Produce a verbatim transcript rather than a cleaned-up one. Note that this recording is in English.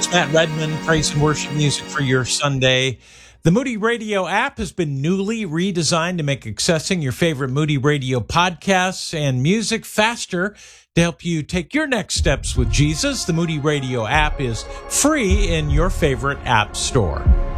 Matt Redman, praise and worship music for your Sunday. The Moody Radio app has been newly redesigned to make accessing your favorite Moody Radio podcasts and music faster to help you take your next steps with Jesus. The Moody Radio app is free in your favorite app store.